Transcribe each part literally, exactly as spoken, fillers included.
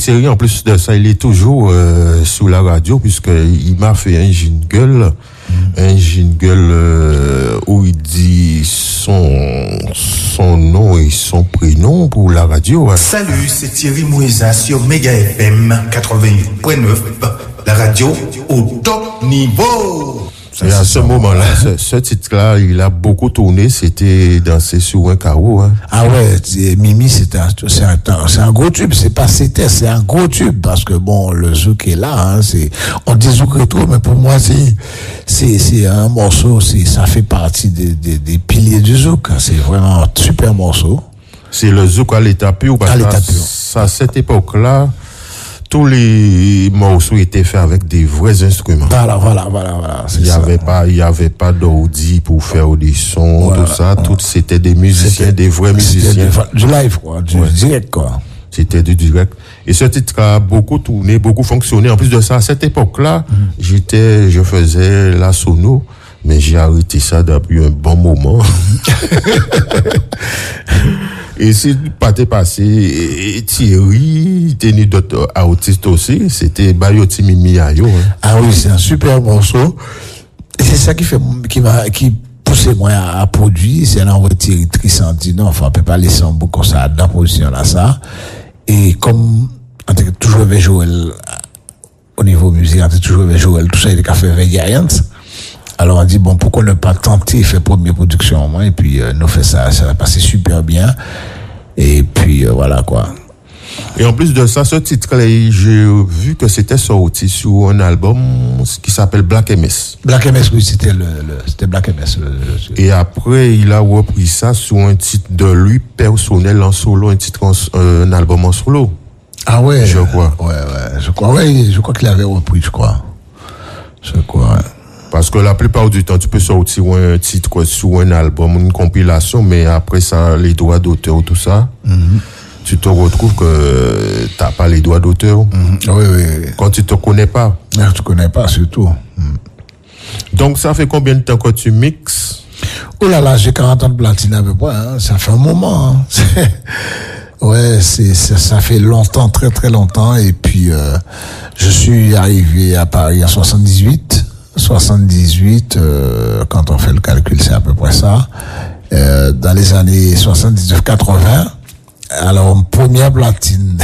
Thierry, en plus de ça, il est toujours euh, sous la radio puisqu'il m'a fait un jingle, mmh. un jingle euh, où il dit son son nom et son prénom pour la radio. Hein. Salut, c'est Thierry Moueza sur Mega F M quatre-vingt-huit point neuf, la radio au top niveau. Ça, et à ce moment-là, ce, ce titre-là, il a beaucoup tourné. C'était Danser sur un carreau. Hein. Ah ouais, Mimi, c'est un, c'est un, c'est un gros tube. C'est pas c'était, c'est un gros tube parce que bon, le zouk est là. Hein, c'est, on dit zouk rétro, mais pour moi, c'est, c'est, c'est un morceau. C'est, ça fait partie des, des, des piliers du zouk. C'est vraiment un super morceau. C'est le zouk à l'état pur. Parce que à cette époque-là, tous les morceaux étaient faits avec des vrais instruments. Voilà, voilà, voilà, voilà. Il y avait pas, il y avait pas d'ordi pour faire des sons, voilà, tout ça. Tout c'était des musiciens, c'était, des vrais musiciens. Du, du live, quoi, du ouais. direct, quoi. C'était du direct. Et ce titre a beaucoup tourné, beaucoup fonctionné. En plus de ça, à cette époque-là, mm. j'étais, je faisais la sono, mais j'ai arrêté ça depuis un bon moment. Et si pas t'es passé, et Thierry, tenu d'autres artistes aussi, c'était Bayoti Mimi Ayo. Hein. Ah oui, c'est un super morceau. Et c'est ça qui fait, qui m'a, qui poussait moi à, à produire. C'est un envoi Thierry Trissantino. Enfin, on peut pas laisser un bout comme ça dans la position là, ça. Et comme, on a toujours avec Joël, au niveau musique, on a toujours avec Joël, tout ça, il a fait avec Giants. Alors on dit bon, pourquoi ne pas tenter faire première production au moins, et puis euh, nous fait ça, ça va passer super bien, et puis euh, voilà quoi. Et en plus de ça, ce titre-là, j'ai vu que c'était sorti sur un album qui s'appelle Black M S. Black M S, oui, c'était le, le c'était Black M S. Le, le... Et après, il a repris ça sur un titre de lui personnel en solo, un titre, en, euh, un album en solo. Ah ouais. Je crois. Ouais, ouais, je crois, ouais, je crois qu'il avait repris, je crois. Je crois, ouais. Parce que la plupart du temps, tu peux sortir un titre quoi, sur un album, une compilation, mais après ça, les droits d'auteur, tout ça, mm-hmm. tu te retrouves que t'as pas les droits d'auteur. Mm-hmm. Oui, oui, oui. Quand tu te connais pas. Non, tu connais pas, surtout. Mm. Donc, ça fait combien de temps que tu mixes? Oh là là, j'ai quarante ans de platine à peu près, hein. Ça fait un moment, hein. C'est... Ouais, c'est, ça, ça fait longtemps, très très longtemps, et puis, euh, je suis arrivé à Paris en soixante-dix-huit. soixante-dix-huit, euh, quand on fait le calcul, c'est à peu près ça. Euh, dans les années soixante-dix-neuf quatre-vingts, alors, première platine.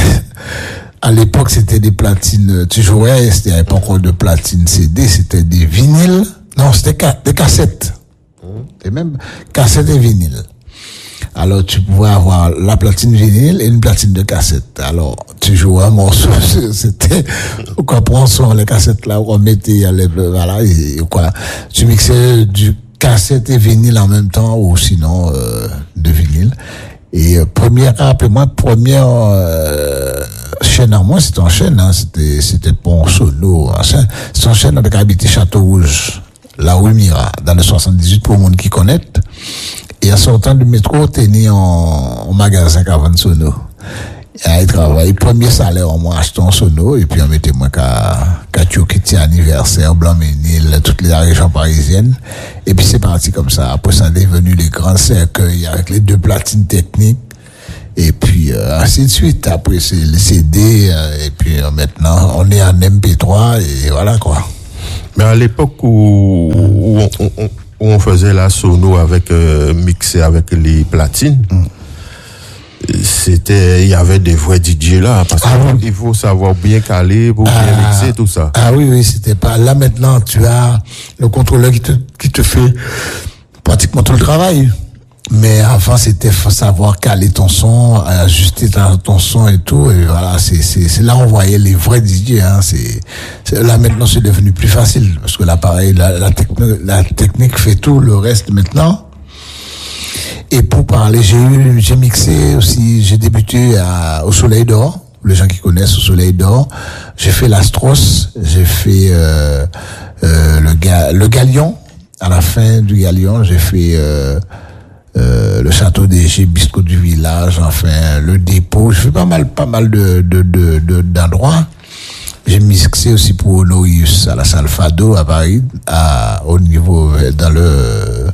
À l'époque, c'était des platines, tu jouais, c'était à l'époque encore de platine C D, c'était des vinyles. Non, c'était ca- des cassettes. C'était même cassettes et vinyles. Alors, tu pouvais avoir la platine vinyle et une platine de cassette. Alors, tu jouais un morceau, c'était, quoi, prendre les cassettes là, on mettait, les, voilà, et, et quoi. Tu mixais du cassette et vinyle en même temps, ou sinon, euh, de vinyle. Et, euh, première, rappelez-moi, première, euh, chaîne en moi, c'était en chaîne, hein, c'était, c'était Pont Solo, hein, c'était en chaîne avec habité Château Rouge, la rue Mira, dans le soixante-dix-huit, pour le monde qui connaît. Et en sortant du métro, t'es né en, en magasin qu'avant sono. Et il travaille, premier salaire, on m'a acheté un sono, et puis on mettait moi qu'à, qu'à Tchokiti anniversaire, Blanc-Ménil, toutes les régions parisiennes. Et puis c'est parti comme ça. Après ça est venu les grands cercueils avec les deux platines techniques. Et puis, euh, ainsi de suite. Après c'est les C D, euh, et puis euh, maintenant, on est en M P trois, et voilà quoi. Mais à l'époque où, où on, on, on où on faisait la sono avec euh, mixé avec les platines, mm. c'était, il y avait des vrais D J là, parce qu'il ah, oui. faut savoir bien caler pour ah, bien mixer tout ça. Ah oui, oui, c'était pas, là maintenant, tu as le contrôleur qui te, qui te fait pratiquement tout le travail. Mais avant, c'était faut savoir caler ton son, ajuster ton son et tout, et voilà, c'est, c'est, c'est là où on voyait les vrais D J, hein, c'est, c'est, là maintenant c'est devenu plus facile, parce que l'appareil, la, la, techn- la technique fait tout le reste maintenant. Et pour parler, j'ai eu, j'ai mixé aussi, j'ai débuté à, au Soleil d'Or, les gens qui connaissent au Soleil d'Or, j'ai fait l'Astros, j'ai fait, euh, euh, le ga, le Galion, à la fin du Galion, j'ai fait, euh, Euh, le château des G, Bisco du village, enfin le dépôt. Je fais pas mal, pas mal de, de, de, de d'endroits. J'ai mixé aussi pour Honorius à la salle Fado à Paris, à au niveau dans le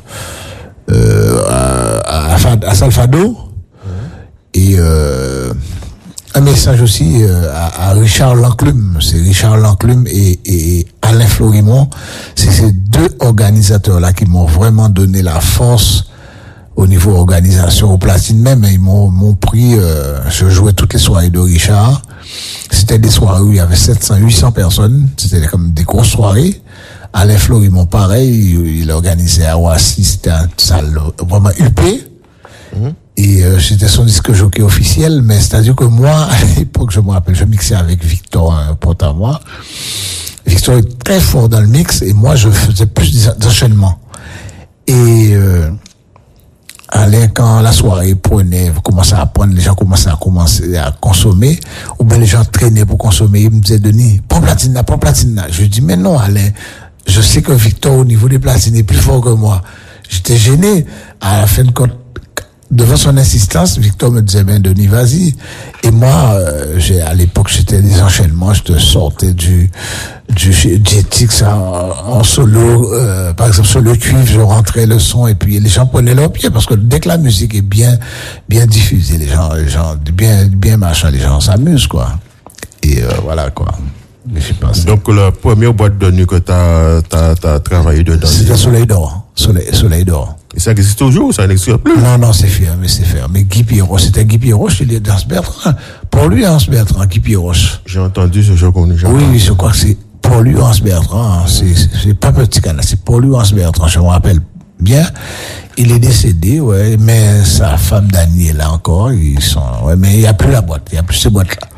euh, à, à, à, à salle Fado. Mmh. Et euh, un message aussi euh, à, à Richard Lanclume. C'est Richard Lanclume et, et Alain Florimont. C'est ces deux organisateurs-là qui m'ont vraiment donné la force au niveau organisation, au platine même. Ils m'ont, m'ont pris, euh, je jouais toutes les soirées de Richard. C'était des soirées où il y avait sept cents, huit cents personnes. C'était comme des grosses soirées. Alain Florimont, pareil, il, il organisait à Ouassi. C'était un salle vraiment huppé. Mmh. Et euh, j'étais son disque jockey officiel, mais c'est-à-dire que moi, à l'époque, je me rappelle, je mixais avec Victor, un pote à moi. Victor est très fort dans le mix, et moi, je faisais plus d'enchaînement. Et euh, Alain, quand la soirée prenait, commençait à prendre, les gens commençaient à commencer à consommer, ou bien les gens traînaient pour consommer, ils me disaient, Denis, prends platine là, prends platine là. Je dis, mais non, Alain, je sais que Victor, au niveau des platines, est plus fort que moi. J'étais gêné. À la fin de compte, devant son insistance, Victor me disait, ben, Denis, vas-y. Et moi, euh, j'ai, à l'époque, j'étais des enchaînements, je te sortais du, du G T X en, en solo, euh, par exemple, sur le cuivre, je rentrais le son, et puis les gens prenaient leur pied, parce que dès que la musique est bien, bien diffusée, les gens, les gens, bien, bien machin, les gens s'amusent, quoi. Et, euh, voilà, quoi. Donc, la première boîte de nuit que t'as, t'as, t'as travaillé dedans? C'était Soleil d'Or. Soleil, Soleil d'Or. Et ça existe toujours ou ça n'existe plus? Non, non, c'est fermé, c'est fermé. Guy Pierrot, c'était Guy Pierrot, il est dans Bertrand. Pour lui, Hans Bertrand, Guy Pierrot. J'ai entendu ce jeu qu'on Oui, oui, je crois que c'est pour lui, Hans Bertrand. Mmh. C'est, c'est, c'est pas petit canal, c'est pour lui, Hans Bertrand. Je me rappelle bien. Il est décédé, ouais, mais sa femme Dani est là encore. Ils sont, ouais, mais il n'y a plus la boîte, il n'y a plus ces boîtes-là.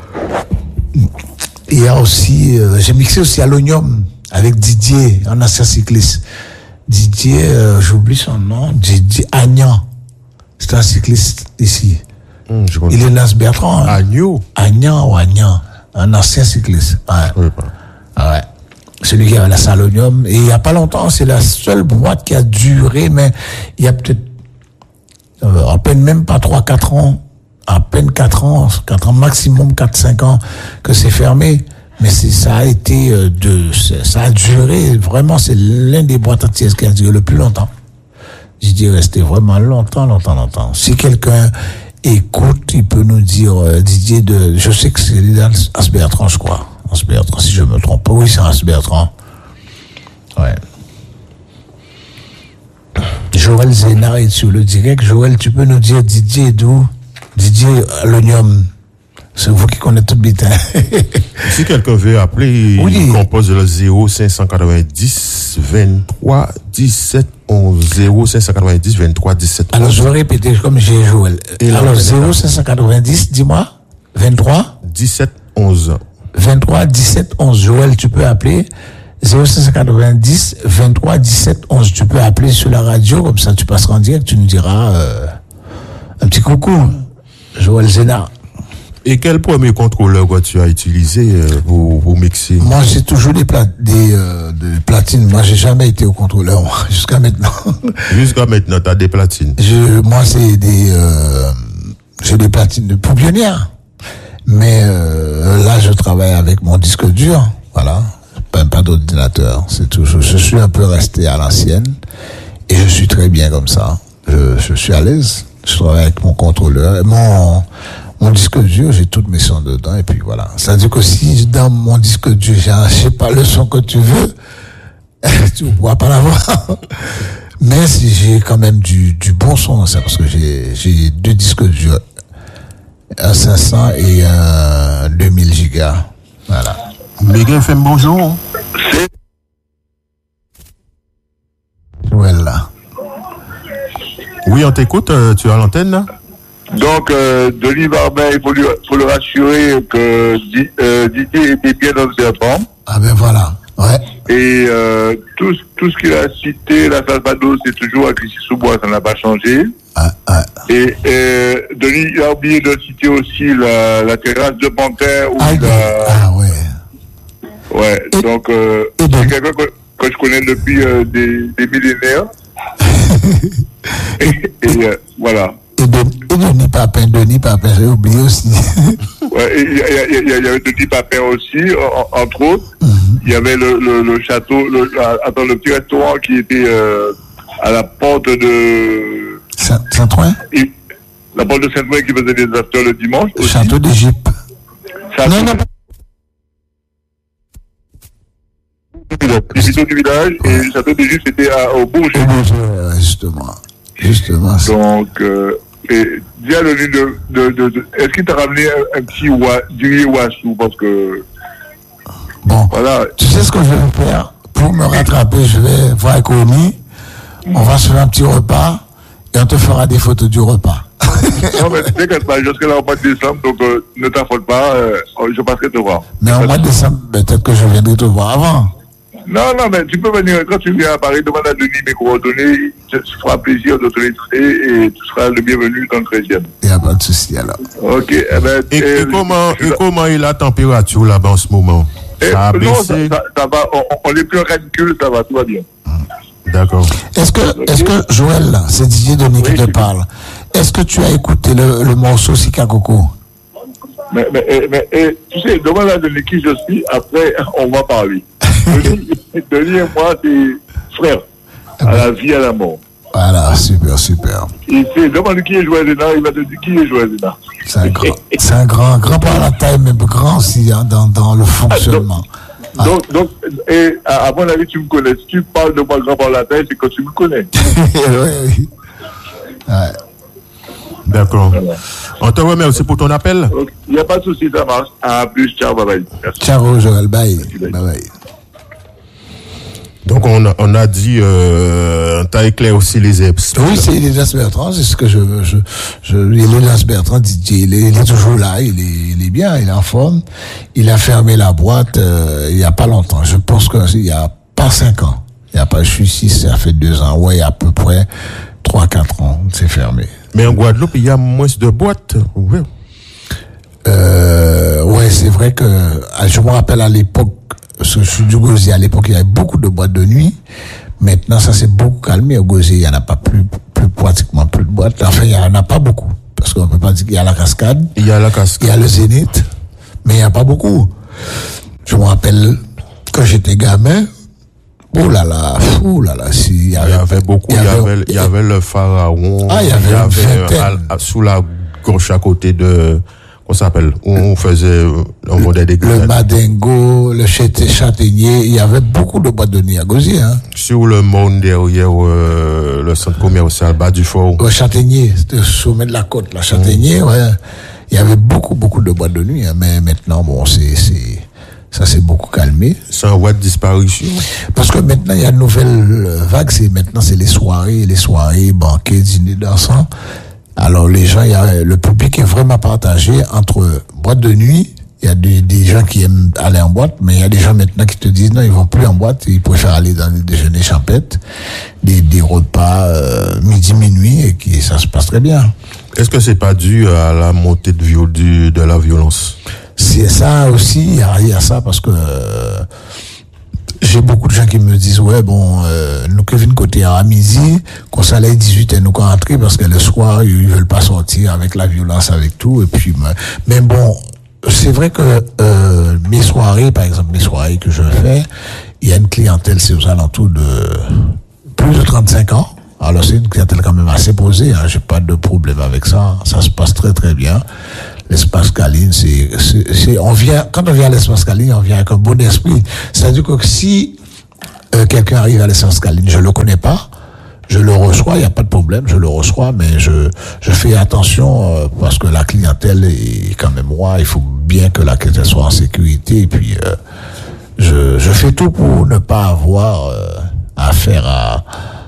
Il y a aussi, euh, j'ai mixé aussi à l'Oignon avec Didier, un ancien cycliste. Didier, euh, j'oublie son nom, Didier Agnan. C'est un cycliste ici. Mmh, il est Nas Bertrand. Hein. Agnan. Agnan ou Agnan. Un ancien cycliste. Ouais. Oui, ah ouais. Celui qui avait la Salonium. Et il n'y a pas longtemps, c'est la seule boîte qui a duré, mais il y a peut-être, euh, à peine même pas trois, quatre ans. À peine quatre ans, quatre ans, maximum quatre, cinq ans que c'est fermé. Mais c'est, ça a été euh, de, ça a duré, vraiment, c'est l'un des boîtes entières qui a duré le plus longtemps. J'ai dit rester vraiment longtemps, longtemps, longtemps. Si quelqu'un écoute, il peut nous dire, euh, Didier de, je sais que c'est Hans Bertrand, je crois. Hans Bertrand, si je me trompe pas. Oui, c'est Hans Bertrand. Ouais. Joël Zénard est sur le direct. Joël, tu peux nous dire Didier d'où? Didier L'Oignon. C'est vous qui connaissez tout le temps. Si quelqu'un veut appeler, oui. Il compose le zéro cinq cent quatre-vingt-dix vingt-trois dix-sept onze. zéro cinq cent quatre-vingt-dix vingt-trois dix-sept onze. Alors, je vais répéter comme j'ai Joël. Et alors, zéro cinq cent quatre-vingt-dix, dis-moi. vingt-trois dix-sept onze. vingt-trois dix-sept onze. Joël, tu peux appeler. zéro cinq cent quatre-vingt-dix vingt-trois dix-sept onze. Tu peux appeler sur la radio, comme ça tu passeras en direct, tu nous diras euh, un petit coucou. Joël Zénard. Et quel premier contrôleur que tu as utilisé euh, pour, pour mixer? Moi, j'ai toujours des, pla- des, euh, des platines. Moi, j'ai jamais été au contrôleur, moi, jusqu'à maintenant. Jusqu'à maintenant, tu as des platines? Je, moi, c'est des... Euh, j'ai des platines de Poubionnière. Mais euh, là, je travaille avec mon disque dur. Voilà. Pas, pas d'ordinateur. C'est toujours... Je suis un peu resté à l'ancienne. Et je suis très bien comme ça. Je, je suis à l'aise. Je travaille avec mon contrôleur. Mon... Mon disque dur, j'ai toutes mes sons dedans, et puis voilà. C'est-à-dire que si dans mon disque dur, j'ai, je sais pas, le son que tu veux, tu ne pourras pas l'avoir. Mais si j'ai quand même du, du bon son, c'est parce que j'ai, j'ai deux disques durs. Un cinq cents et un deux mille gigas. Voilà. Méga F M, bonjour. Voilà. Oui, on t'écoute, euh, tu as l'antenne, là? Donc, euh, Denis Barbin, il faut, lui, faut le rassurer que euh, Didier était bien dans le serpent. Ah ben voilà, ouais. Et euh, tout, tout ce qu'il a cité, la Salvador, c'est toujours à Clichy-sous-Bois, ça n'a pas changé. Ah, ah. Et euh, Denis il a oublié de citer aussi la, la terrasse de Pantin. Où Ah, il a... ah ouais. Ouais, et, donc euh, et c'est quelqu'un que, que je connais depuis euh, des, des millénaires. et et euh, voilà. Et, de, et Denis Papin, Denis Papin, j'ai oublié aussi. Ouais, il y, y, y, y avait Denis Papin aussi, en, entre autres. Mm-hmm. Il y avait le, le, le château, le, attends, le petit restaurant qui était euh, à la porte de... Saint-Ouen? La porte de Saint-Ouen qui faisait des acteurs le dimanche. Le château d'Égypte. Château Non, non. du village, du village et le château de Juste c'était à- au Bourget. Ouais, justement. Justement. c'est- Donc, euh, et dis à le lieu de, de, de, de- est-ce qu'il t'a ramené un, un petit wa, du riz Wassou parce que, Bon. voilà, Tu sais ce que je vais faire? Pour me rattraper, je vais voir avec Oni. On va se faire un petit repas et on te fera des photos du repas. non mais t'inquiète pas, je serai là au mois de décembre, donc euh, ne t'affole pas, euh, je passerai te voir. Mais au mois de décembre, peut-être que je viendrai te voir avant. Non, non, mais tu peux venir, quand tu viens à Paris, demande à Denis mes coordonnées, ça te fera plaisir de te les donner et tu seras le bienvenu dans le treizième. Il n'y a pas de souci alors. Ok, eh ben, Et, euh, et comment, je- et comment est la température là-bas en ce moment? eh, Ça a non, ça, baissé? ça, ça va, on, on est plus en canicule, ça va, tout va bien. D'accord. Est-ce que, est-ce que, Joël, là, c'est Didier Denis qui Oui, te c'est- parle. Est-ce que tu as écouté le, le morceau Sika Coco? Mais, mais, eh, mais eh, tu sais, demande à Denis qui je suis, après on va parler. Denis, Denis et moi, c'est frère, à la vie, à la mort. Voilà, super, super. Il sait, demande qui est Joël Zéna, il va te dire qui est Joël Zéna. C'est un grand, c'est un grand, grand par la taille, mais grand aussi, hein, dans, dans le fonctionnement. Donc, donc et, à, à mon avis, tu me connais. Si tu parles de moi grand par la tête, c'est que tu me connais. oui, oui. Ouais. D'accord. On te remercie pour ton appel. Donc, il n'y a pas de souci, ça marche. À plus, ciao, bye bye. Merci. Ciao, Joël, bye. Bye bye. Donc on a, on a dit, euh, t'as éclairci les eps. Oui, c'est Elias Bertrand, c'est ce que je, je, je, Elias Bertrand, D J, il est, il est toujours là, il est, il est bien, il est en forme. Il a fermé la boîte, euh, il y a pas longtemps. Je pense qu'il y a pas cinq ans. Il y a pas, je suis ici, ça fait deux ans. Ouais, il y a à peu près trois, quatre ans, c'est fermé. Mais en Guadeloupe, il y a moins de boîtes. Oui. Euh, ouais, c'est vrai que, je me rappelle à l'époque, parce que je suis du Gosier, à l'époque, il y avait beaucoup de boîtes de nuit. Maintenant, ça s'est beaucoup calmé. Au Gosier, il n'y en a pas plus, plus, pratiquement plus de boîtes. Enfin, il n'y en a pas beaucoup. Parce qu'on ne peut pas dire qu'il y a la Cascade. Il y a la cascade. Il y a le Zénith. Mais il n'y a pas beaucoup. Je me rappelle, quand j'étais gamin, oh là là, oh là là, si, il y avait, Il y avait beaucoup. Il y avait, il y avait le pharaon. Ah, il y avait une vingtaine. à- à- sous la gauche à côté de, qu'on s'appelle, où on faisait, on vendait des le grenades. Madingo, le Châte- Châtaignier, il y avait beaucoup de boîtes de nuit à Gosier, hein. Sur le monde derrière euh, le centre commercial bas du fort. Au Châtaignier, c'était au sommet de la côte, la Châtaignier, ouais. Il y avait beaucoup, beaucoup de boîtes de nuit, hein, mais maintenant, bon, c'est, c'est, ça s'est beaucoup calmé. C'est en voie de disparition. Parce que maintenant, il y a une nouvelle vague, c'est maintenant, c'est les soirées, les soirées, banquets, dîners dansants. Alors, les gens, il y a, le public est vraiment partagé entre boîte de nuit. Il y a des, des gens qui aiment aller en boîte, mais il y a des gens maintenant qui te disent non, ils vont plus en boîte, ils préfèrent aller dans des déjeuners champêtres, des, des repas, euh, midi, minuit, et qui, ça se passe très bien. Est-ce que c'est pas dû à la montée de, viol, du, de la violence? C'est ça aussi, il y a, il y a ça parce que euh, j'ai beaucoup de gens qui me disent ouais bon euh, nous qui venons côté à midi qu'on s'allait dix-huit et nous qu'on rentrer parce que le soir ils veulent pas sortir avec la violence avec tout et puis mais, mais bon c'est vrai que euh, mes soirées par exemple mes soirées que je fais il y a une clientèle c'est aux alentours de plus de trente-cinq ans. Alors c'est une clientèle quand même assez posée, hein. J'ai pas de problème avec ça, ça se passe très très bien. L'espace Caline, c'est, c'est, c'est, on vient, quand on vient à l'espace Caline, on vient avec un bon esprit. C'est-à-dire que si euh, quelqu'un arrive à l'espace Caline, je le connais pas, je le reçois, il y a pas de problème, je le reçois, mais je, je fais attention euh, parce que la clientèle est quand même moi, il faut bien que la clientèle soit en sécurité et puis euh, je, je fais tout pour ne pas avoir euh, affaire à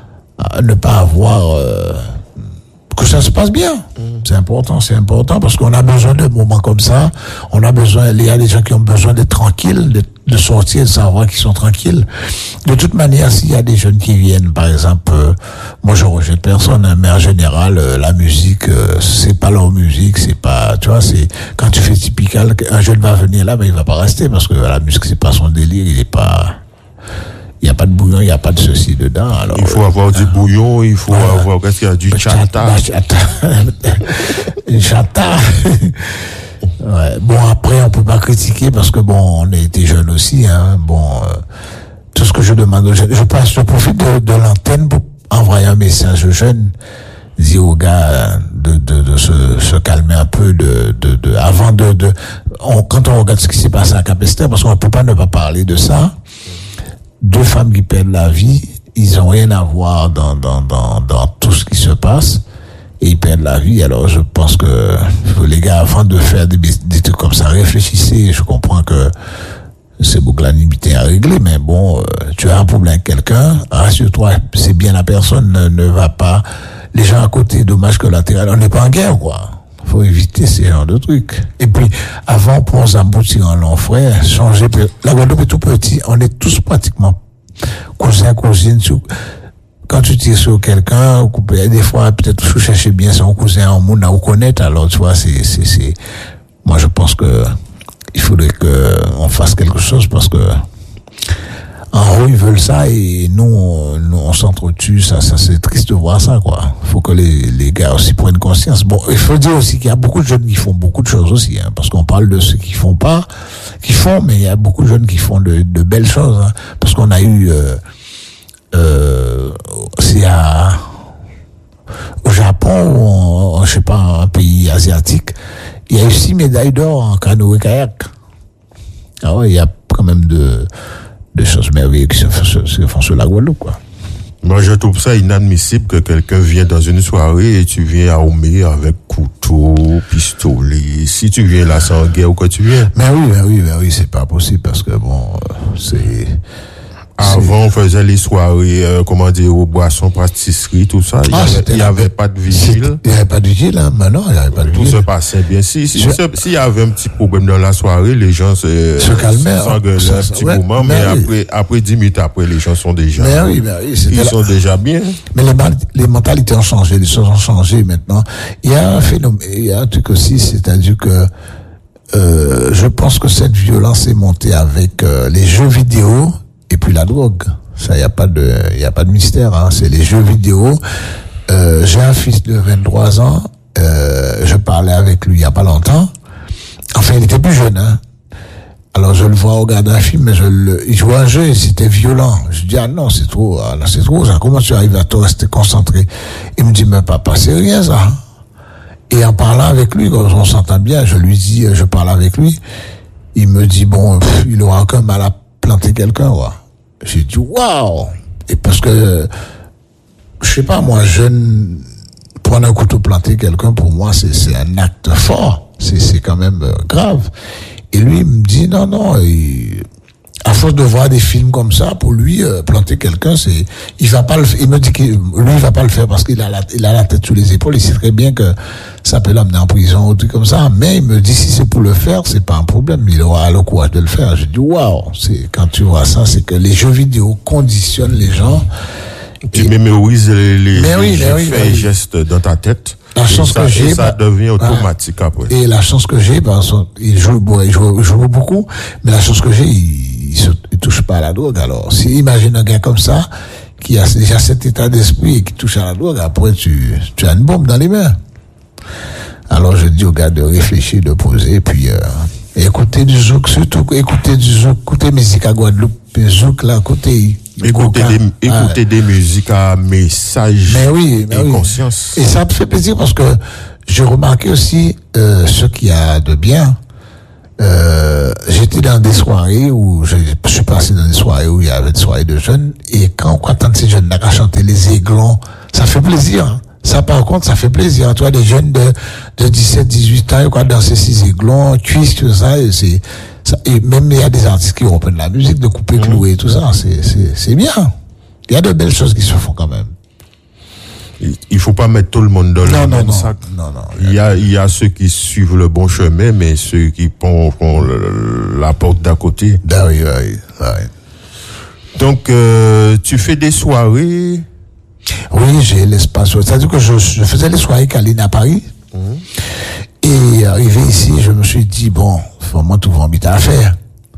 ne pas avoir euh, que ça se passe bien. Mmh. C'est important, c'est important parce qu'on a besoin de moments comme ça. On a besoin, il y a des gens qui ont besoin d'être tranquilles, de, de sortir, de savoir qu'ils sont tranquilles. De toute manière, s'il y a des jeunes qui viennent, par exemple, euh, moi je rejette personne, hein, mais en général, euh, la musique, euh, c'est pas leur musique, c'est pas, tu vois, c'est quand tu fais typical, un jeune va venir là, mais il va pas rester parce que la musique c'est pas son délire, il est pas. Il n'y a pas de bouillon, il n'y a pas de ceci dedans. Alors, il faut avoir euh, du bouillon, il faut euh, avoir, qu'est-ce qu'il y a, du chata. Du chata. Ouais. Bon, après, on peut pas critiquer parce que bon, on a été jeunes aussi, hein. Bon, euh, tout ce que je demande aux jeunes, je passe, je profite de, de l'antenne pour envoyer un message aux jeunes, dire aux gars de, de, de se, se calmer un peu, de, de, de, avant de, de, on, quand on on regarde ce qui s'est passé à Cap-Esther, parce qu'on ne peut pas ne pas parler de ça, deux femmes qui perdent la vie, ils n'ont rien à voir dans, dans, dans, dans tout ce qui se passe, et ils perdent la vie. Alors je pense que les gars, avant de faire des, des trucs comme ça, réfléchissez. Je comprends que c'est beaucoup la limité à régler, mais bon, euh, tu as un problème avec quelqu'un, rassure-toi, c'est bien la personne, ne, ne va pas, les gens à côté, dommage collatéral, on n'est pas en guerre, quoi. Faut éviter ces genres de trucs. Et puis, avant, pour nous aboutir en long frère, changer, la Guadeloupe est tout petit, on est tous pratiquement cousins, cousines, quand tu tires sur quelqu'un, des fois, peut-être, tu cherches bien son cousin en monde à reconnaître, alors, tu vois, c'est, c'est, c'est, moi, je pense que, il faudrait que on fasse quelque chose parce que en haut ils veulent ça et nous on, nous, on s'entretue, ça, ça c'est triste de voir ça, quoi. Faut que les, les gars aussi prennent conscience. Bon, il faut dire aussi qu'il y a beaucoup de jeunes qui font beaucoup de choses aussi, hein, parce qu'on parle de ceux qui font pas, qui font, mais il y a beaucoup de jeunes qui font de, de belles choses, hein, parce qu'on a eu euh, euh, c'est à au Japon ou en, je sais pas, un pays asiatique, il y a eu six médailles d'or en canoë-kayak. Ah ouais, il y a quand même de, de choses merveilleuses qui se font, se font sur la Guadeloupe, quoi. Moi, je trouve ça inadmissible que quelqu'un vienne dans une soirée et tu viens armé avec couteau, pistolet. Si tu viens là sans guerre, ou quoi tu viens? Mais oui, mais oui, mais oui, c'est pas possible parce que bon, c'est... Avant, on faisait les soirées, euh, comment dire, aux boissons, pâtisseries, tout ça. Il n'y ah, avait, avait pas de vigile. Il n'y avait pas de vigile, hein. Maintenant, il n'y avait pas de vigile. Tout se passait bien. Si, si, je... s'il y avait un petit problème dans la soirée, les gens se, se calmaient. S'engueulaient hein. un petit ouais, moment, mais, mais oui. après, après dix minutes après, les gens sont déjà, mais oui, mais oui, ils la... sont déjà bien. Mais les, les mentalités ont changé, les choses ont changé maintenant. Il y a un phénomène, il y a un truc aussi, c'est-à-dire que, euh, je pense que cette violence est montée avec, euh, les jeux vidéo et puis la drogue. Ça, y a pas de, y a pas de mystère, hein. C'est les jeux vidéo. Euh, j'ai un fils de vingt-trois ans, euh, je parlais avec lui il y a pas longtemps. Enfin, il était plus jeune, hein. Alors, je le vois regarder un film, mais je le, il jouait un jeu et c'était violent. Je dis, ah non, c'est trop, ah là, c'est trop, ça. Comment tu arrives à te rester concentré? Il me dit, mais papa, c'est rien, ça. Et en parlant avec lui, quand on s'entend bien, je lui dis, je parle avec lui. Il me dit, bon, pff, il aura aucun mal à planter quelqu'un, quoi. J'ai dit, waouh! Et parce que, je sais pas, moi, jeune, prendre un couteau, planter quelqu'un, pour moi, c'est, c'est un acte fort. C'est, c'est quand même euh, grave. Et lui, il me dit, non, non, il, à force de voir des films comme ça, pour lui, euh, planter quelqu'un, c'est, il va pas le, il me dit que lui, il va pas le faire parce qu'il a la, il a la tête sous les épaules, il sait très bien que ça peut l'amener en prison ou tout comme ça, mais il me dit, si c'est pour le faire, c'est pas un problème, il aura le courage de le faire. Je dis, waouh, c'est, quand tu vois ça, c'est que les jeux vidéo conditionnent les gens. Tu et, mémorises les, les, mais oui, les mais oui, faits mais et oui. gestes dans ta tête. La chance ça, que j'ai, ça bah, devient automatique ah, après. Et la chance que j'ai, parce qu'il joue, bon, il joue, il joue beaucoup, mais la chance que j'ai, il, il se, il touche pas à la drogue. Alors, si imagine un gars comme ça, qui a déjà cet état d'esprit et qui touche à la drogue, après tu, tu as une bombe dans les mains. Alors, je dis aux gars de réfléchir, de poser, puis, euh, écouter du zouk, surtout écouter du zouk, écouter musique à Guadeloupe, le zouk là, côté, Écouter des, écouter ah, des musiques à message mais oui, mais et oui. conscience. Et ça me fait plaisir parce que j'ai remarqué aussi euh, ce qu'il y a de bien. Euh, j'étais dans des soirées où je, je suis passé dans des soirées où il y avait des soirées de jeunes et quand on entend ces jeunes là chanter les aiglons, ça fait plaisir. Hein. Ça par contre, ça fait plaisir. Tu vois, des jeunes de, de dix-sept, dix-huit ans, quoi, danser ces aiglons, cuisses, tout ça, et c'est, ça, et même il y a des artistes qui reprennent la musique, de couper mmh. clouer, tout ça, c'est, c'est, c'est bien. Il y a de belles choses qui se font quand même. Il faut pas mettre tout le monde dans non, le non, même non, sac. Non, non. Il y a, il y a ceux qui suivent le bon chemin, mais ceux qui font, font le, la porte d'à côté. Ben oui, oui, oui. Donc, euh, tu fais des soirées? Oui, j'ai l'espace. C'est-à-dire que je, je faisais les soirées câlines à Paris. Mmh. Et arrivé ici, je me suis dit, bon, vraiment, tout va vite à faire.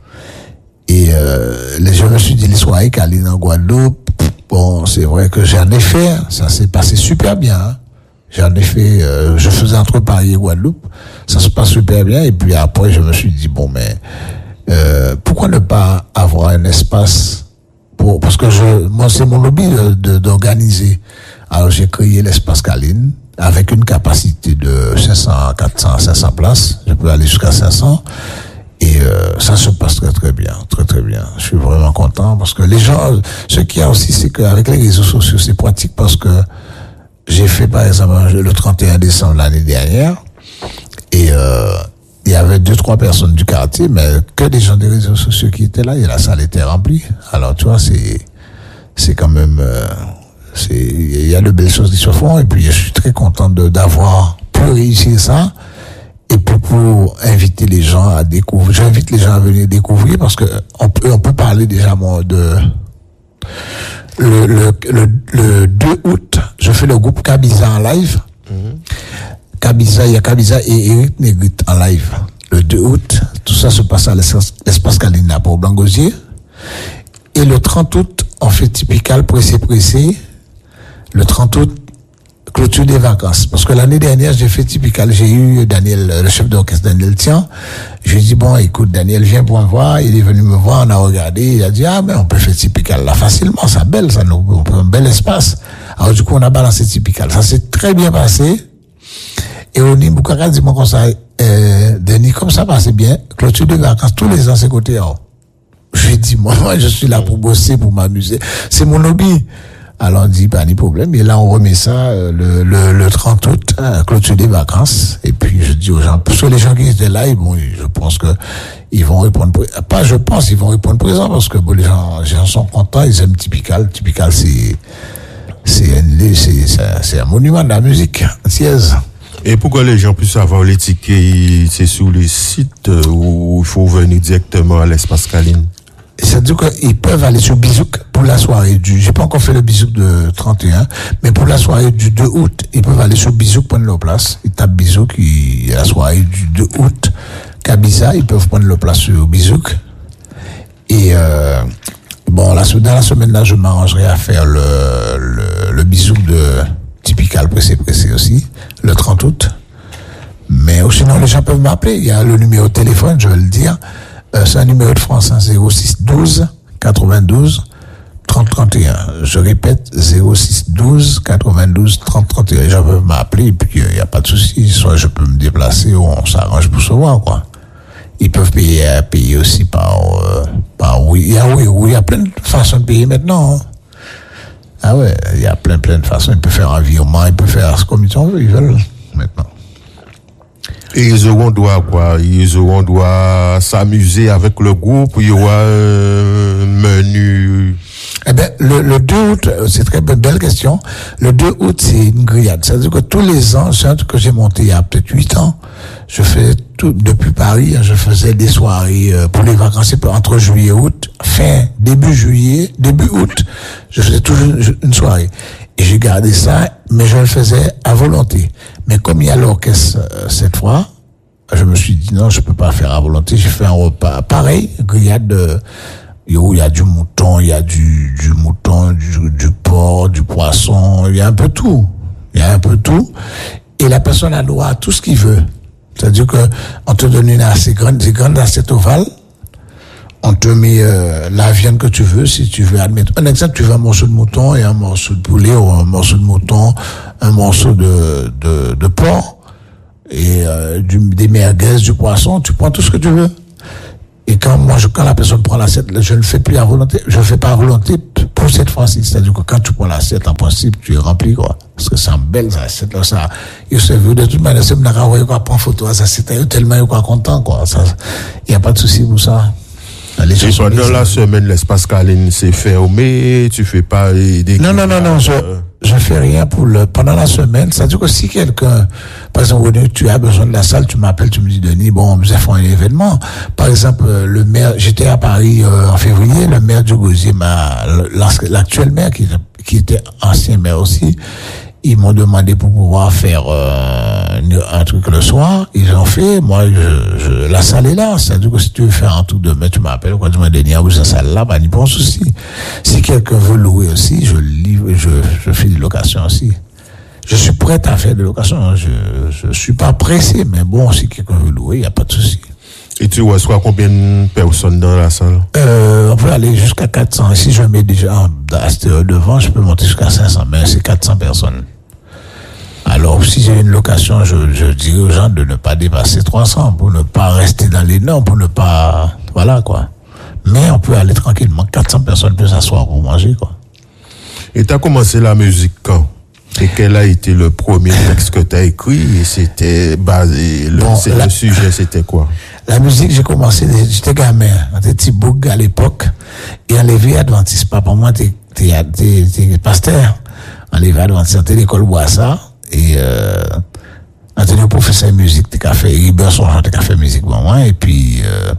Et euh, je me suis dit, les soirées câlines en Guadeloupe, bon, c'est vrai que j'en ai fait. Ça s'est passé super bien. Hein. J'en ai fait, euh, je faisais entre Paris et Guadeloupe. Ça se passe super bien. Et puis après, je me suis dit, bon, mais euh, pourquoi ne pas avoir un espace pour, parce que je, moi, c'est mon hobby de, de, d'organiser. Alors, j'ai créé l'espace câline avec une capacité de cinq cents, quatre cents, cinq cents places. Je peux aller jusqu'à cinq cents. Et euh, ça se passe très très bien, très très bien. Je suis vraiment content parce que les gens, ce qu'il y a aussi, c'est qu'avec les réseaux sociaux, c'est pratique parce que j'ai fait par exemple le trente et un décembre l'année dernière et euh, il y avait deux trois personnes du quartier, mais que des gens des réseaux sociaux qui étaient là et la salle était remplie. Alors tu vois, c'est c'est quand même euh, c'est il y a de belles choses qui se font et puis je suis très content de d'avoir pu réussir ça. Et puis pour inviter les gens à découvrir, j'invite les gens à venir découvrir parce que on peut, on peut parler déjà moi de le, le, le, le deux août, je fais le groupe Kabiza en live. Mm-hmm. Kabiza, il y a Kabiza et Eric Negrit en live. Le deux août, tout ça se passe à l'espace, l'espace Kalina pour Blanc-Gosier. Et le trente août, on fait typical pressé pressé. Le trente août, clôture des vacances. Parce que l'année dernière, j'ai fait typical. J'ai eu Daniel, le chef d'orchestre Daniel Tian. Je lui ai dit, bon, écoute, Daniel, viens pour me voir. Il est venu me voir, on a regardé. Il a dit, ah, mais on peut faire typical là facilement. Ça belle, ça nous, on peut un bel espace. Alors, du coup, on a balancé typical. Ça s'est très bien passé. Et on dit, Boukara dit, moi, comme ça, euh, Denis, comme ça passait bien, clôture des vacances, tous les ans, c'est côté, oh. Je lui ai dit, moi, moi, je suis là pour bosser, pour m'amuser. C'est mon hobby. Alors on dit, pas de problème. Et là, on remet ça euh, le, le, le trente août, hein, clôture des vacances. Et puis, je dis aux gens, parce que les gens qui étaient là, ils vont, je pense que ils vont répondre, pas je pense, ils vont répondre présent parce que bon, les gens, les gens sont contents, ils aiment Typical. Typical, c'est, c'est, c'est, c'est, c'est un monument de la musique antillaise. Et pourquoi les gens puissent avoir les tickets, c'est sur les sites où il faut venir directement à l'espace Kaline? C'est-à-dire qu'ils peuvent aller sur Bizouk pour la soirée du, j'ai pas encore fait le Bizouk de trente et un, mais pour la soirée du deux août, ils peuvent aller sur Bizouk, prendre leur place. Ils tapent Bizouk, il y a la soirée du deux août, Kabiza, ils peuvent prendre leur place sur Bizouk. Et, euh, bon, là, dans la semaine là, je m'arrangerai à faire le, le, le Bizouk de Typical pressé pressé aussi, le trente août. Mais sinon, les gens peuvent m'appeler. Il y a le numéro de téléphone, je vais le dire. Euh, c'est un numéro de France, hein, zéro six douze quatre-vingt-douze trente trente et un. Je répète, zéro six douze quatre-vingt-douze trente trente et un. Les gens peuvent m'appeler et puis il n'y a pas de souci. Soit je peux me déplacer ou on s'arrange pour se voir, quoi. Ils peuvent payer, euh, payer aussi par, euh, par oui. Il y a, oui, oui, il y a plein de façons de payer maintenant, hein. Ah ouais, il y a plein, plein de façons. Ils peuvent faire un virement, ils peuvent faire comme ils veulent, ils veulent maintenant. Et ils auront droit à quoi? Ils auront droit à s'amuser avec le groupe, il y aura un menu. Eh ben, le, le deux août, c'est très belle question. Le deux août, c'est une grillade. C'est-à-dire que tous les ans, c'est un truc que j'ai monté il y a peut-être huit ans. Je fais tout, depuis Paris, je faisais des soirées pour les vacances entre juillet et août. Fin, début juillet, début août, je faisais toujours une soirée. Et j'ai gardé ça, mais je le faisais à volonté. Mais comme il y a l'orchestre euh, cette fois, je me suis dit non, je peux pas faire à volonté. J'ai fait un repas pareil, grillade de, où il y a du mouton, il y a du, du mouton, du, du porc, du poisson, il y a un peu tout. Il y a un peu tout. Et la personne a droit à tout ce qu'il veut. C'est-à-dire que on te donne une assez grande, des grandes assiettes ovales. On te met euh, la viande que tu veux, si tu veux admettre. Un exemple, tu veux un morceau de mouton et un morceau de poulet, ou un morceau de mouton, un morceau de de, de porc, et euh, du, des merguez, du poisson, tu prends tout ce que tu veux. Et quand moi, je, quand la personne prend l'assiette, je ne le fais plus à volonté, je le fais pas à volonté pour cette fois-ci. C'est-à-dire que quand tu prends l'assiette, en principe, tu es rempli, quoi. Parce que c'est un bel assiette, là, ça. Il se veut de toute manière, c'est m'naka, ouais, quoi, prendre photo à ça, c'est tellement, quoi, content, quoi. Ça, il n'y a pas de souci pour ça. Les et pendant la semaine, l'espace Kaline c'est fermé, tu fais pas des... Non, non, non, non, je, je fais rien pour le, pendant la semaine. C'est-à-dire que si quelqu'un, par exemple, tu as besoin de la salle, tu m'appelles, tu me dis, Denis, bon, on nous a fait un événement. Par exemple, le maire, j'étais à Paris, euh, en février, le maire du Gosier m'a, l'actuel maire, qui, qui était ancien maire aussi, ils m'ont demandé pour pouvoir faire euh, un truc le soir. Ils ont fait. Moi, je, je, la salle est là. C'est-à-dire que si tu veux faire un truc demain, tu m'appelles. Quoi, tu m'as dit, ah oui, cette salle là, bah, n'y pense aussi. Si quelqu'un veut louer aussi, je livre, je, je fais des locations aussi. Je suis prêt à faire des locations. Je, je suis pas pressé, mais bon, si quelqu'un veut louer, il n'y a pas de souci. Et tu reçois combien de personnes dans la salle? Euh, on peut aller jusqu'à quatre cents. Et si je mets déjà un devant, je peux monter jusqu'à cinq cents, mais c'est quatre cents personnes. Alors, si j'ai une location, je, je dirais aux gens de ne pas dépasser trois cents pour ne pas rester dans les normes, pour ne pas, voilà, quoi. Mais on peut aller tranquillement. quatre cents personnes peuvent s'asseoir pour manger, quoi. Et t'as commencé la musique quand? Et quel a été le premier texte que t'as écrit? Et c'était basé, le, Bon, c'est, la, le sujet, c'était quoi? La musique, j'ai commencé, j'étais gamin, j'étais petit bouc à l'époque, et en l'éveil adventiste. Papa, moi, t'es, t'es, t'es, t'es pasteur. En l'éveil adventiste, j'étais à l'école Boissa, et, euh, j'étais un professeur de musique, t'es qu'à faire, Ribert Songeant, t'es qu'à faire musique, bon, moi, et puis, euh,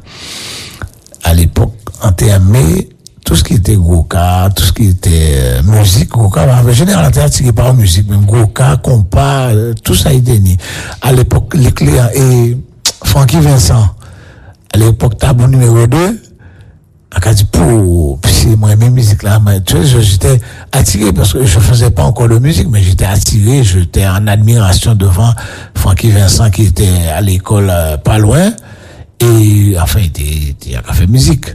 à l'époque, en T M E, tout ce qui était Goka, tout ce qui était euh, musique, Goka, en général, on était attiré par la musique, même Goka, compas, euh, tout ça a été né. À l'époque, les clés, et Francky Vincent, à l'époque, tabou numéro deux, a dit pour, c'est moi, mes musiques là, mais, tu sais, j'étais attiré parce que je faisais pas encore de musique, mais j'étais attiré, j'étais en admiration devant Francky Vincent qui était à l'école euh, pas loin, et, enfin, il était, il a fait musique.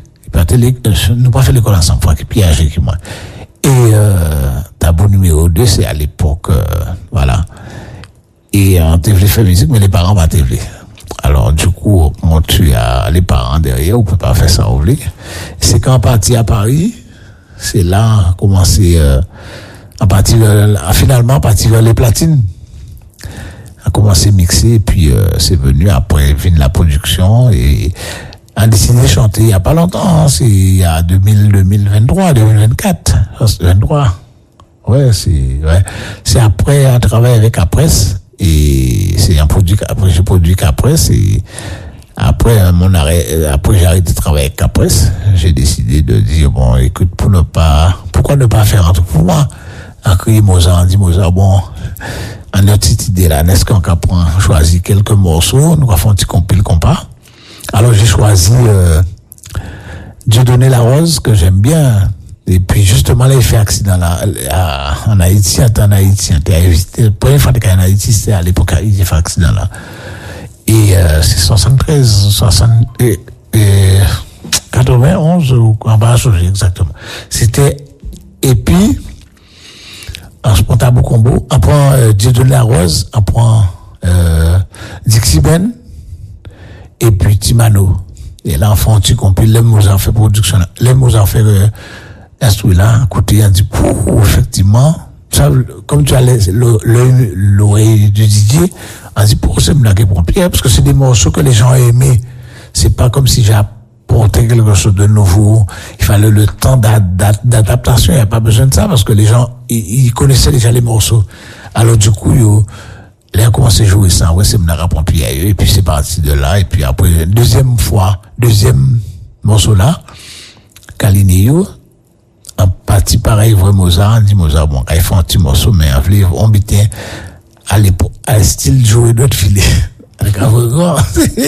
Nous pas fait l'école ensemble, Francky, puis âgé que moi. Et, euh, tabou numéro deux, c'est à l'époque, euh, voilà. Et, on t'a voulu faire musique, mais les parents m'ont voulu. Alors, du coup, on tue à les parents derrière, on peut pas faire ça, on voulait. C'est quand on partit à Paris, c'est là, on a commencé, euh, à partir, à finalement, à partir vers les platines. On a commencé à mixer, et puis, euh, c'est venu après, vient la production, et, on a décidé de chanter il y a pas longtemps, hein, c'est il y a deux mille, deux mille vingt-trois, deux mille vingt-quatre, vingt-trois. Ouais, c'est, ouais. C'est après, un travail avec Capresse, et c'est un produit, après j'ai produit Capresse, et après mon arrêt, après j'ai arrêté de travailler avec Capresse, j'ai décidé de dire, bon, écoute, pour ne pas, pourquoi ne pas faire un truc pour moi? On a crié Mozart, on dit Mozart, bon, on a une petite idée là, n'est-ce qu'on prend, choisi quelques morceaux, nous avons fait un petit compil compas. Alors j'ai choisi euh, Dieudonné La Rose, que j'aime bien. Et puis justement là, il fait accident là, à, en Haïti, en Haïti, la première fois qu'il y a en Haïti, c'était à l'époque, il fait accident là. Et euh, c'est soixante-treize, soixante, et, et quatre-vingt-onze, ou on va changer exactement. C'était, et puis, on se prend Tabou Combo, on prend euh, Dieudonné La Rose, on prend euh, Dixie Ben, et puis Timano. Et là, enfant, tu comprends, les mots en fait production, les mots en fait euh, instruit là, côté, on dit, pour, effectivement, ça, comme tu as l'oreille du D J, on dit, pour, c'est une pompière, parce que c'est des morceaux que les gens ont aimés. C'est pas comme si j'ai apporté quelque chose de nouveau. Il fallait le temps d'adaptation, il n'y a pas besoin de ça, parce que les gens, ils, ils connaissaient déjà les morceaux. Alors, du coup, yo, là, on commence à jouer ça, ouais, c'est Mnara Pompier, et puis c'est parti de là, et puis après, deuxième fois, deuxième morceau là, Kalinéo, un parti pareil, vrai Mozart, on dit Mozart, bon, quand il fait un petit morceau, mais on bitait à l'époque, à style jouer d'autres filets. Avec un regard.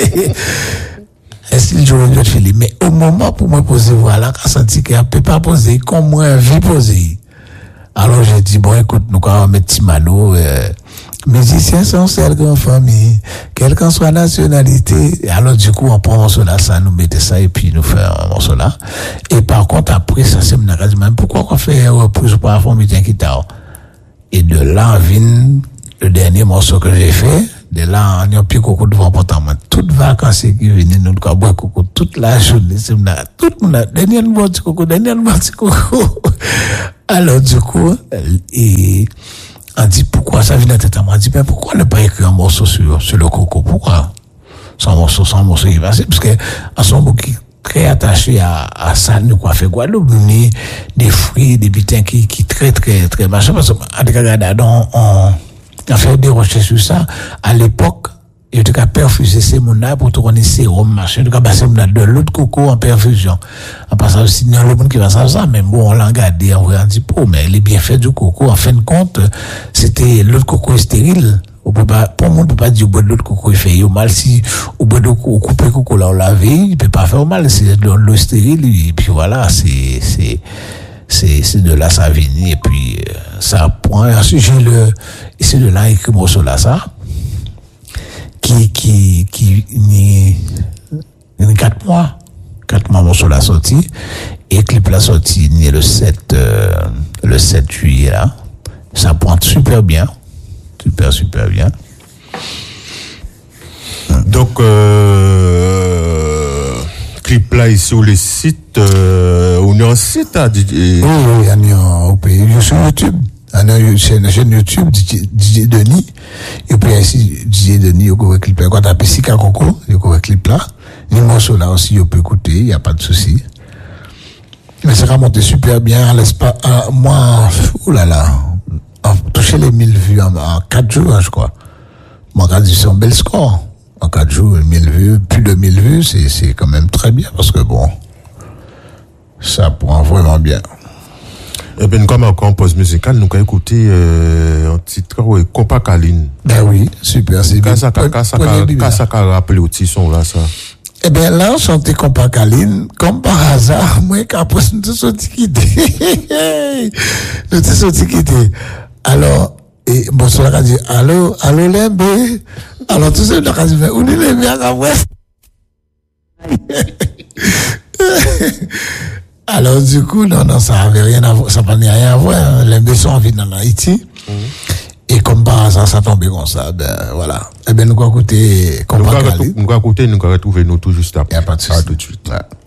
Un style jouer d'autres filets. Mais au moment pour moi poser, voilà, quand senti qu'il ne peut pas poser, comme moi, vie poser. Alors j'ai dit, bon, écoute, nous, quand on met Timano, euh, musiciens sont celles qui ont famille, quelle qu'en soit la nationalité. Alors, du coup, on prend un morceau là, ça, nous mettez ça, et puis nous fait un morceau là. Et par contre, après, ça, c'est mon dit, même pourquoi on fait une reprise pour avoir un guitare? Et de là, vient le dernier morceau que j'ai fait. De là, on y a plus coco devant portement. Toutes vacances qui viennent, nous, quoi, boire coco, toute la journée, c'est mon tout le monde, dernier boire du coco, dernier boire du coco. Alors, du coup, et, on dit pourquoi ça vient de tête à moi. On dit, ben pourquoi ne pas écrire un morceau sur, sur le coco? Pourquoi? Sans morceau, sans morceau qui va. Parce que, en son bout qui très attaché à, à ça, nous, quoi, fait Guadeloupe, des fruits, des bitins qui, qui très, très, très machin. Parce que, en tout cas, on, on, on fait des recherches sur ça. À l'époque, il y a tout cas perfusé ces monnaies pour tourner sérum, machin. En tout cas, bah, c'est de l'eau de coco en perfusion. En passant aussi, il y a le monde qui va savoir ça, mais bon, on l'a regardé, on l'a dit, oh, mais les bienfaits du coco, en fin de compte, c'était l'eau de coco est stérile. On peut pas, pour moi, on peut pas dire, au bout de l'eau de coco, il fait mal. Si, au bout de l'eau, couper le coco, là, on lave, il peut pas faire mal. C'est de l'eau stérile, et puis voilà, c'est, c'est, c'est, c'est de là, ça vient, et puis, euh, ça prend, ensuite, j'ai le, et c'est de là, écrit morceau là, ça, qui, qui, qui, ni, ni quatre mois, quatre mois, morceau là sorti, et clip là sorti, ni le sept, euh, le sept juillet, là, ça pointe super bien. Super, super bien. Donc, euh, clip là, ici, sur les sites, euh, on est en site, à D J. Oui, oui, on est au pays, sur YouTube. On a c'est une chaîne YouTube, D J Denis. Et puis ici, D J Denis, il y a un clip là. Quand on a Sika Coco, il y a un clip là. Les morceaux là aussi, on peut écouter, il n'y a pas de souci. Mais ça a monté super bien, laisse pas, euh, moi, oh là là, toucher les mille vues en, en quatre jours, je crois. Moi, quand c'est un bel score. En quatre jours, mille vues, plus de mille vues, c'est, c'est quand même très bien, parce que bon, ça prend vraiment bien. Eh bien, comme encore en pause musicale, nous avons écouté, euh, un titre, oui, Compa Kaline. Ben oui, super, c'est bien. Qu'est-ce que ça rappelle au petit son là, ça? Eh bien, là, on chantait Compa Kaline, comme par hasard, moi, qu'après, nous sommes sortis quitter. Nous sommes sortis quitter. Alors, et bon, cela a dit, allô, allô, Lembe. Alors, tout ça, on a dit, mais où est Lembe à West? Alors, du coup, non, non, ça avait rien à voir, ça n'a rien à voir. Lembe sont en vie dans Haïti. Mm-hmm. Et comme par hasard, ça tombait comme ça, ben, voilà. Eh ben, nous allons écouter, Nous allons écouter, nous allons retrouver nous tout juste après. Il n'y a pas de souci. À tout de suite. Ouais.